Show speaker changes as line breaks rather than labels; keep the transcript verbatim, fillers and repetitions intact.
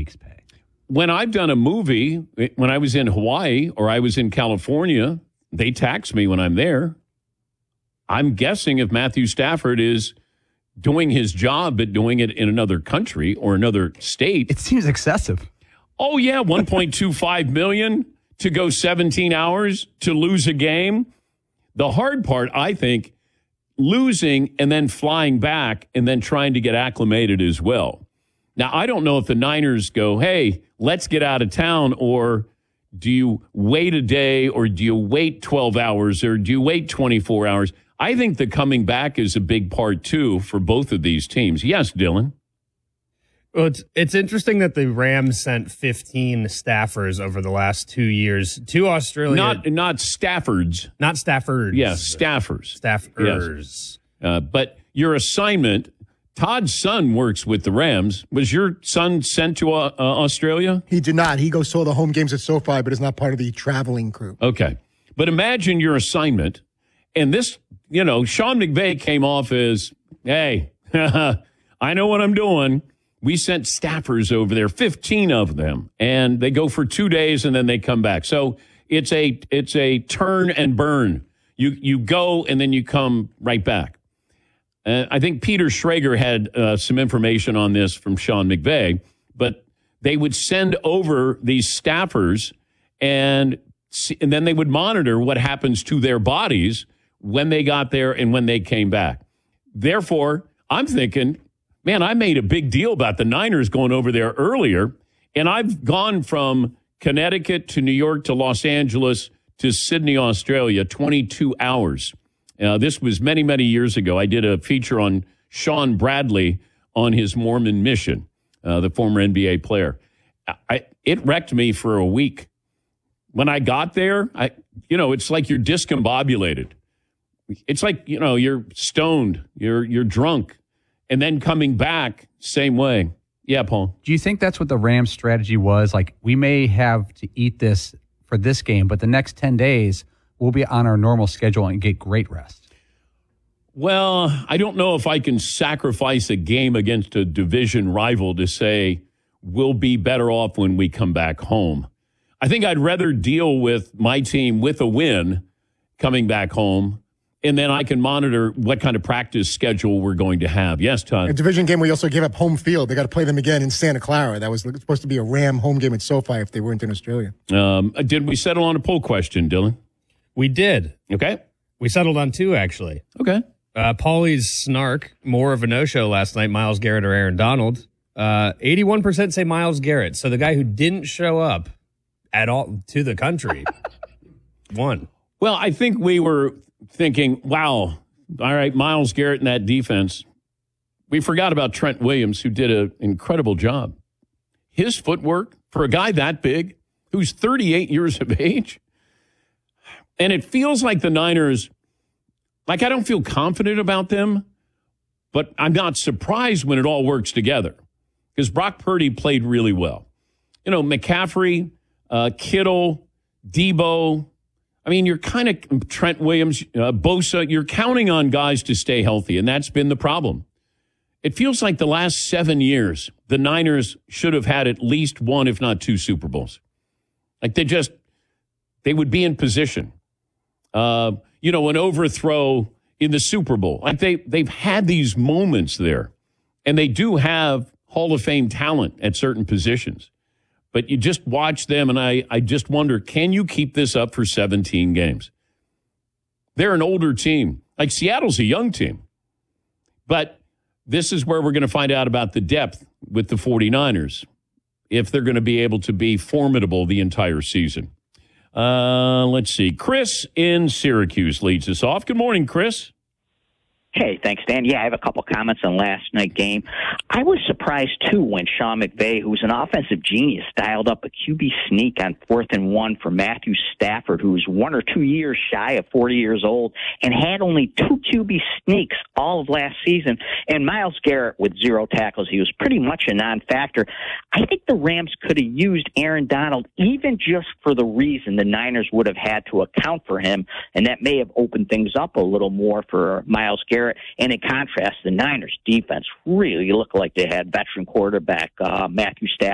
week's pay.
When I've done a movie, when I was in Hawaii or I was in California, they tax me when I'm there. I'm guessing if Matthew Stafford is doing his job but doing it in another country or another state.
It seems excessive.
Oh, yeah, one point two five million dollars to go seventeen hours to lose a game. The hard part, I think, losing and then flying back and then trying to get acclimated as well. Now, I don't know if the Niners go, hey, let's get out of town, or do you wait a day, or do you wait twelve hours, or do you wait twenty-four hours? I think the coming back is a big part, too, for both of these teams. Yes, Dylan?
Well, it's, it's interesting that the Rams sent fifteen staffers over the last two years to Australia.
Not not Staffords.
Not Staffords.
Yes, staffers.
Staffers.
Yes. Uh, but your assignment... Todd's son works with the Rams. Was your son sent to uh, uh, Australia?
He did not. He goes saw the home games at SoFi, but is not part of the traveling crew.
Okay. But imagine your assignment. And this, you know, Sean McVay came off as, hey, I know what I'm doing. We sent staffers over there, fifteen of them, and they go for two days and then they come back. So it's a it's a turn and burn. You you go and then you come right back. Uh, I think Peter Schrager had uh, some information on this from Sean McVay, but they would send over these staffers and, see, and then they would monitor what happens to their bodies when they got there and when they came back. Therefore, I'm thinking, man, I made a big deal about the Niners going over there earlier, and I've gone from Connecticut to New York to Los Angeles to Sydney, Australia, twenty-two hours. Uh, this was many, many years ago. I did a feature on Sean Bradley on his Mormon mission, uh, the former N B A player. I, it wrecked me for a week. When I got there, I, you know, it's like you're discombobulated. It's like, you know, you're stoned, you're you're drunk, and then coming back, same way. Yeah, Paul.
Do you think that's what the Rams' strategy was? Like, we may have to eat this for this game, but the next ten days, we'll be on our normal schedule and get great rest.
Well, I don't know if I can sacrifice a game against a division rival to say we'll be better off when we come back home. I think I'd rather deal with my team with a win coming back home, and then I can monitor what kind of practice schedule we're going to have. Yes, Todd?
A division game, we also gave up home field. They got to play them again in Santa Clara. That was supposed to be a Ram home game at SoFi if they weren't in Australia.
Um, did we settle on a poll question, Dylan?
We did.
Okay.
We settled on two, actually.
Okay.
Uh, Paulie's snark, more of a no-show last night, Myles Garrett or Aaron Donald. Uh, eighty-one percent say Myles Garrett. So the guy who didn't show up at all to the country won.
Well, I think we were thinking, wow, all right, Myles Garrett in that defense. We forgot about Trent Williams, who did an incredible job. His footwork for a guy that big, who's thirty-eight years of age. And it feels like the Niners, like I don't feel confident about them, but I'm not surprised when it all works together because Brock Purdy played really well. You know, McCaffrey, uh, Kittle, Debo. I mean, you're kind of Trent Williams, uh, Bosa. You're counting on guys to stay healthy, and that's been the problem. It feels like the last seven years, the Niners should have had at least one, if not two Super Bowls. Like they just, they would be in position. Uh, you know, an overthrow in the Super Bowl. Like they, they've had these moments there, and they do have Hall of Fame talent at certain positions. But you just watch them, and I, I just wonder, can you keep this up for seventeen games? They're an older team. Like Seattle's a young team. But this is where we're going to find out about the depth with the 49ers, if they're going to be able to be formidable the entire season. Uh, let's see. Chris in Syracuse leads us off. Good morning, Chris.
Hey, thanks, Dan. Yeah, I have a couple comments on last night's game. I was surprised, too, when Sean McVay, who's an offensive genius, dialed up a Q B sneak on fourth and one for Matthew Stafford, who's one or two years shy of forty years old and had only two Q B sneaks all of last season. And Myles Garrett with zero tackles. He was pretty much a non-factor. I think the Rams could have used Aaron Donald even just for the reason the Niners would have had to account for him, and that may have opened things up a little more for Myles Garrett. And in contrast, the Niners defense really looked like they had veteran quarterback uh, Matthew Stafford.